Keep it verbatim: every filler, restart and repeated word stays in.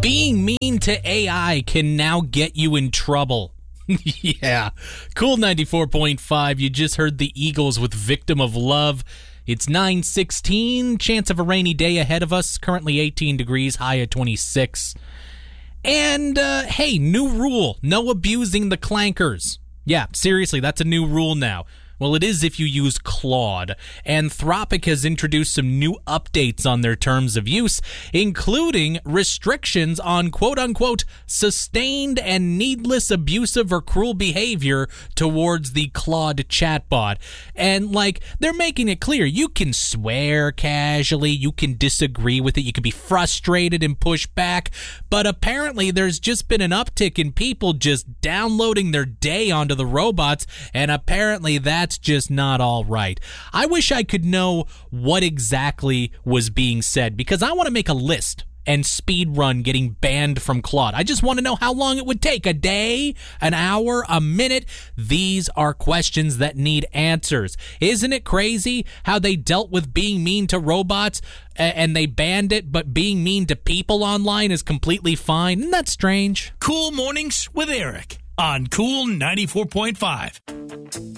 Being mean to A I can now get you in trouble. Yeah. Cool ninety-four point five. You just heard the Eagles with Victim of Love. It's nine sixteen. Chance of a rainy day ahead of us. Currently eighteen degrees, high at twenty-six. And, uh, hey, new rule. No abusing the clankers. Yeah, seriously, that's a new rule now. Well, it is if you use Claude. Anthropic has introduced some new updates on their terms of use, including restrictions on quote-unquote sustained and needless abusive or cruel behavior towards the Claude chatbot. And, like, they're making it clear you can swear casually, you can disagree with it, you can be frustrated and push back, but apparently there's just been an uptick in people just downloading their day onto the robots, and apparently that's just not all right. I wish I could know what exactly was being said, because I want to make a list and speed run getting banned from Claude. I just want to know how long it would take. A day, an hour, a minute? These are questions that need answers. Isn't it crazy how they dealt with being mean to robots and they banned it, but being mean to people online is completely fine? Isn't that strange? Cool Mornings with Eric on Cool ninety-four point five.